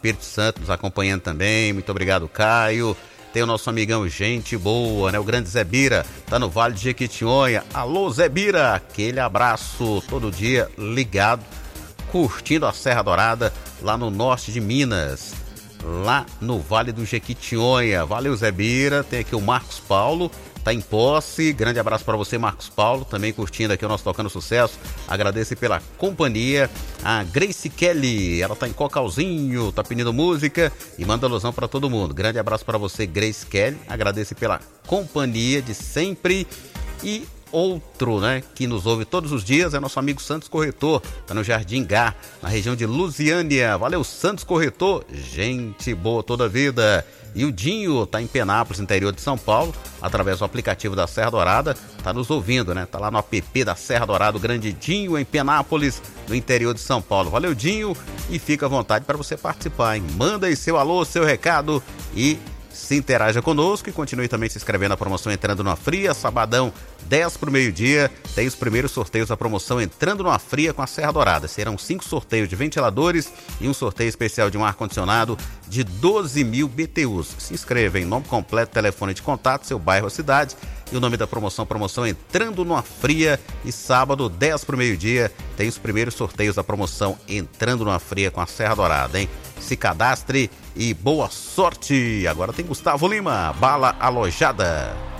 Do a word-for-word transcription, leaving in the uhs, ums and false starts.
Espírito Santo nos acompanhando também. Muito obrigado, Caio. Tem o nosso amigão Gente Boa, né? O grande Zé Bira, tá no Vale de Jequitinhonha. Alô, Zé Bira, aquele abraço, todo dia ligado, curtindo a Serra Dourada, lá no norte de Minas, lá no Vale do Jequitinhonha. Valeu, Zé Bira. Tem aqui o Marcos Paulo, tá em posse. Grande abraço para você, Marcos Paulo, também curtindo aqui o nosso Tocando Sucesso. Agradeço pela companhia. A Grace Kelly, ela tá em Cocalzinho, tá pedindo música e manda alusão para todo mundo. Grande abraço para você, Grace Kelly. Agradeço pela companhia de sempre. E outro, né, que nos ouve todos os dias é nosso amigo Santos Corretor, tá no Jardim Gá, na região de Lusiânia. Valeu, Santos Corretor, gente boa toda a vida. E o Dinho tá em Penápolis, interior de São Paulo, através do aplicativo da Serra Dourada, tá nos ouvindo, né? Tá lá no app da Serra Dourada, o grande Dinho em Penápolis, no interior de São Paulo. Valeu, Dinho, e fica à vontade para você participar, hein? Manda aí seu alô, seu recado e se interaja conosco e continue também se inscrevendo na promoção Entrando Numa Fria. Sabadão, dez para o meio-dia, tem os primeiros sorteios da promoção Entrando Numa Fria com a Serra Dourada. Serão cinco sorteios de ventiladores e um sorteio especial de um ar-condicionado de doze mil B T Us. Se inscreva em nome completo, telefone de contato, seu bairro ou cidade e o nome da promoção, promoção Entrando Numa Fria. E sábado, dez para o meio-dia, tem os primeiros sorteios da promoção Entrando Numa Fria com a Serra Dourada, hein? Se cadastre e boa sorte! Agora tem Gustavo Lima, Bala Alojada.